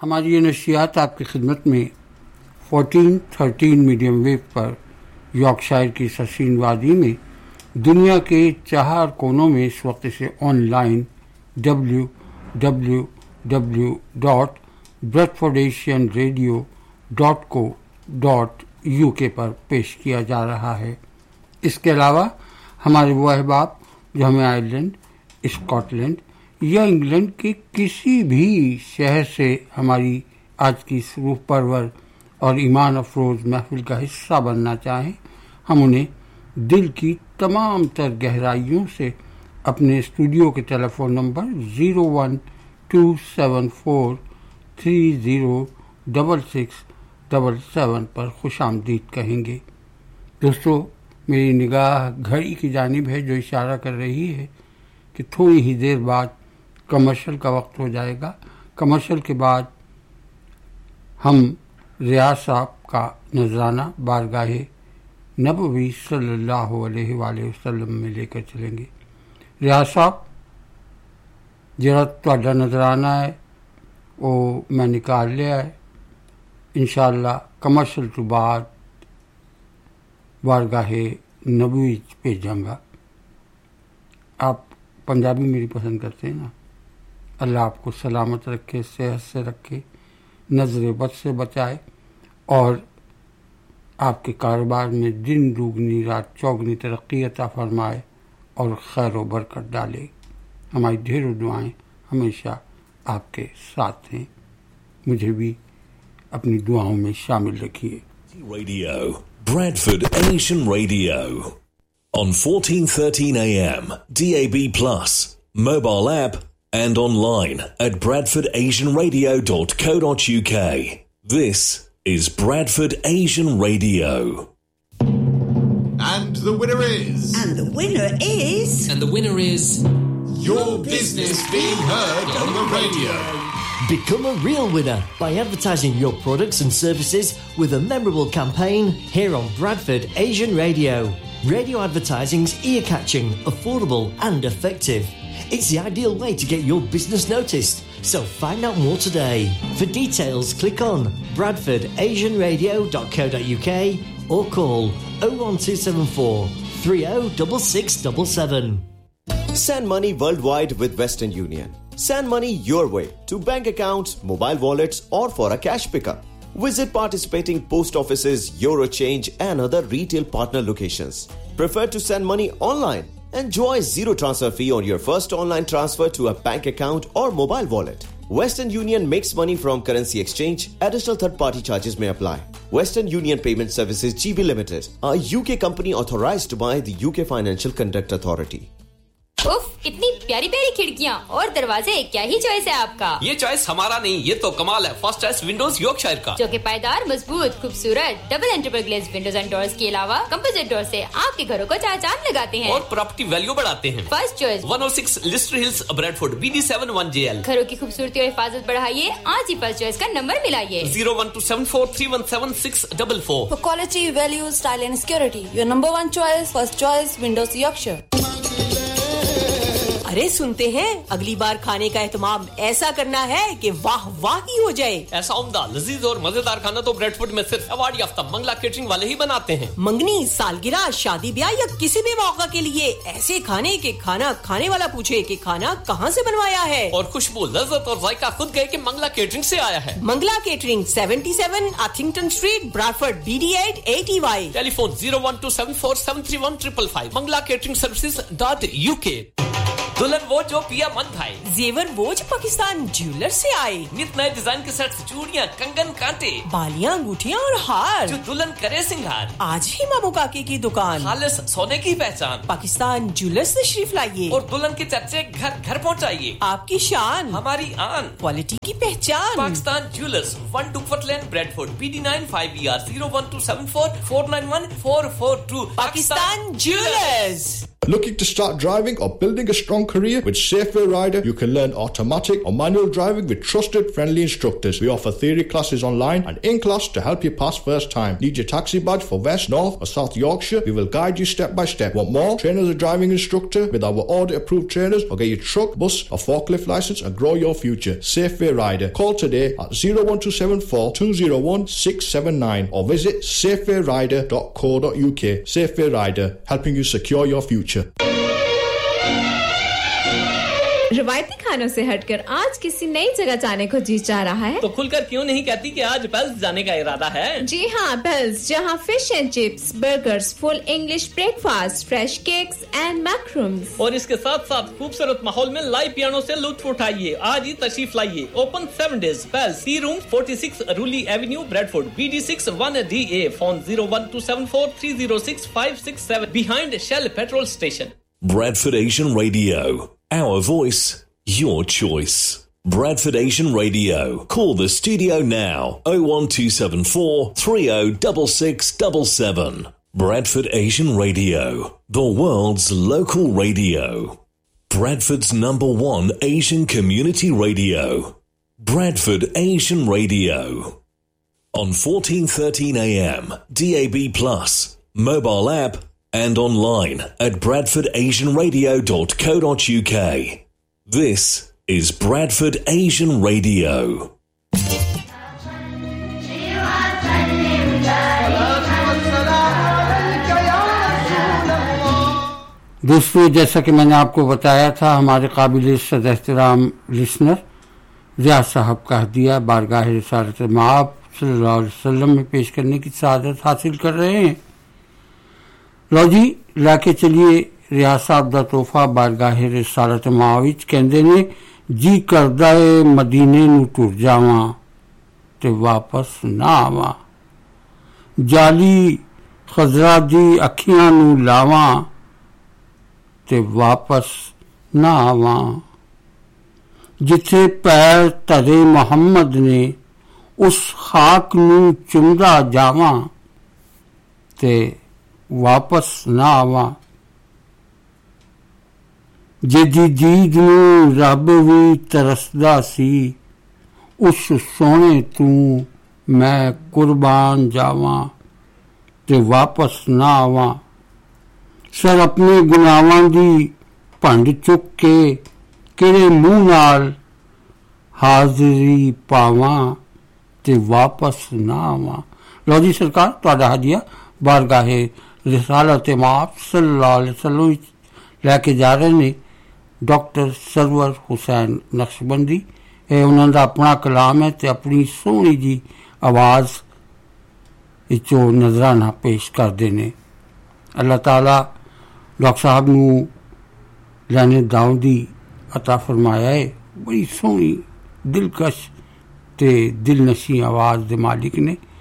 हमारी ये नशियात आपकी खिदमत में 1413 मीडियम वेव पर यॉर्कशायर की ससीन वादी में दुनिया के 4 कोनों में इस वक्त से ऑनलाइन www.bradfordasianradio.co.uk पर पेश किया जा रहा है। इसके अलावा हमारे वो अहबाब जो हमें आयरलैंड, स्कॉटलैंड या इंग्लैंड के किसी भी शहर से हमारी आज की इस रूह परवर और ईमान अफरोज़ महफिल का हिस्सा बनना चाहें, हम उन्हें दिल की तमाम तर गहराइयों से अपने स्टूडियो के टेलीफोन नंबर 01227430677 पर खुशामदीद कहेंगे। दोस्तों, मेरी निगाह घड़ी की जानिब है जो इशारा कर रही है कि थोड़ी ही देर बाद कमर्शियल का वक्त हो जाएगा। कमर्शियल के बाद हम रियाज साहब का नजराना बारगाहे नबवी सल्लल्लाहु अलैहि वसल्लम में लेकर चलेंगे। रियाज साहब, जरा तुहाडा नजराना है वो मैं निकाल लिया है। इंशाअल्लाह कमर्शियल तो बाद बारगाहे नबवी भेजांगा। आप पंजाबी मेरी पसंद करते हैं ना। अल्लाह आपको सलामत रखे, सेहत से रखे, नजर बद से बचाए और आपके कारोबार में दिन दुगनी रात चौगनी तरक्की अता फरमाए और खैर व बरकत डाले। हमारी ढेरों दुआएं हमेशा आपके साथ हैं। मुझे भी अपनी दुआओं में शामिल रखिए। Radio, Bradford Asian Radio, on 1413 AM, DAB+, mobile app and online at bradfordasianradio.co.uk. This is Bradford Asian Radio. And the winner is... And the winner is... And the winner is... Your business being heard on the radio. Become a real winner by advertising your products and services with a memorable campaign here on Bradford Asian Radio. Radio advertising's ear-catching, affordable and effective. It's the ideal way to get your business noticed. So find out more today. For details, click on bradfordasianradio.co.uk or call 01274 306677. Send money worldwide with Western Union. Send money your way to bank accounts, mobile wallets or for a cash pickup. Visit participating post offices, Eurochange and other retail partner locations. Prefer to send money online? Enjoy zero transfer fee on your first online transfer to a bank account or mobile wallet. Western Union makes money from currency exchange. Additional third-party charges may apply. Western Union Payment Services GB Limited, a UK company authorized by the UK Financial Conduct Authority. उफ, इतनी प्यारी प्यारी खिड़कियां और दरवाजे, क्या ही choice है आपका। ये चॉइस हमारा नहीं, ये तो कमाल है। फर्स्ट चॉइस विंडोज यॉर्कशायर का, जो कि पायदार, मजबूत, खूबसूरत double and triple glaze Windows and doors के अलावा कंपोजिट डोर से आपके घरों को चार चांद लगाते हैं और प्रॉपर्टी वैल्यू बढ़ाते हैं। First choice 106 Leicester hills, Bradford, BD71JL। घरों की खूबसूरती और हिफाजत बढ़ाइए, आज ही फर्स्ट चॉइस का number मिलाइए 01274317644। For quality, value, style and security, your number one choice, first choice, Windows Yorkshire. अरे सुनते हैं, अगली बार खाने का एहतमाम ऐसा करना है कि वाह वाह ही हो जाए। ऐसा उम्दा, लजीज और मजेदार खाना तो ब्रैडफोर्ड में सिर्फ अवार्ड याफ्ता मंगला केटरिंग वाले ही बनाते हैं। मंगनी, सालगिरह, शादी ब्याह या किसी भी मौका के लिए ऐसे खाने के खाना खाने वाला पूछे कि खाना कहाँ से बनवाया है और खुशबू, लज्जत और जायका खुद गए कि मंगला केटरिंग से आया है। Mangla catering 77 अथिंगटन street, Bradford, BD8 8EY। Telephone 01274731555। manglacatering-services.uk। दुल्हन वो जो पिया मन भाई, जेवर वो जो पाकिस्तान ज्वेलर से आए, नित नए डिजाइन के सेट्स, चूड़ियां, कंगन, कांटे, बालियां, अंगूठियां और हार, जो दुल्हन करे सिंगार। आज ही मामू काके की दुकान, खालिस सोने की पहचान, पाकिस्तान ज्वेलर्स तशरीफ लाइए और दुल्हन के चर्चे घर घर पहुंचाइए। आपकी शान, हमारी आन, क्वालिटी की पहचान। Pakistan jewellers, 1 डुकवर्थ lane, Bradford, BD9 5ER 01274 491 442। Pakistan jewellers. Looking to start driving or building a strong career? With Safeway Rider, you can learn automatic or manual driving with trusted, friendly instructors. We offer theory classes online and in class to help you pass first time. Need your taxi badge for West, North or South Yorkshire? We will guide you step by step. Want more? Train as a driving instructor with our audit-approved trainers, or get your truck, bus or forklift license and grow your future. Safeway Rider. Call today at 01274 201 679 or visit safewayrider.co.uk. Safeway Rider, helping you secure your future. रवायती खानों से हटकर आज किसी नई जगह जाने को जी चाह रहा है तो खुलकर क्यों नहीं कहती कि आज पेल्स जाने का इरादा है? जी हाँ, पेल्स, जहाँ fish and chips, burgers, full English breakfast, fresh cakes and मैक्रूम्स और इसके साथ-साथ खूबसूरत माहौल में लाइव पियानो से लुत्फ उठाइए। आज ही तशरीफ लाइए। Open 7 days। Pails, C room 46 रूली Avenue, Bradford, BD6 1DA। Phone 01274306567 behind Shell petrol station। Bradford Asian Radio. Our voice, your choice. Bradford Asian Radio. Call the studio now. 01274 306677. Bradford Asian Radio. The world's local radio. Bradford's #1 Asian community radio. Bradford Asian Radio. On 1413 AM, DAB+, mobile app, and online at bradfordasianradio.co.uk. This is Bradford Asian Radio. दोस्तों, जैसा कि मैंने आपको बताया था, हमारे काबिल सद एहतराम लिसनर रियाज साहब का हदिया बारगाह रिसालत मआब सल्लल्लाहु अलैहि वसल्लम में पेश करने की सआदत हासिल कर रहे हैं। लो जी, लाके चलिए रियाज साहब दा तोहफा बारगाह रिसालत मआब विच। कहंदे ने जी करदा ए मदीने नूं टुर जावां ते वापस ना आवां, जाली खजरा दी अखियां नूं लावां ते वापस ना आवां, जिथे पैर धरे मुहम्मद ने उस खाक नूं चुमदा जावां ते वापस ना आवां, जिहदी दीद नूं रब भी तरसदा सी उस सोहणे तूं मैं कुर्बान जावां ते वापस ना आवां, सर अपने गुनाहां दी भंड चुक के किहड़े मूंह नाल हाज़री पावां ते वापस ना आवां। लो जी सरकार, तुहाडा हदिया बारगाहे रिसालत मआब सल्लल्लाहु अलैहि वसल्लम लैके जा रहे ने डॉक्टर सरवर हुसैन नक्शबंदी। ये उन्हां दा अपना कलाम है ते अपनी सोहनी जी आवाज़ विचों नजराना पेश करदे ने। अल्लाह ताला डॉक्टर साहब नूं लाने दाऊदी अता फरमाया है। बड़ी सोहनी दिलकश ते दिलनशी आवाज़ दे मालिक ने।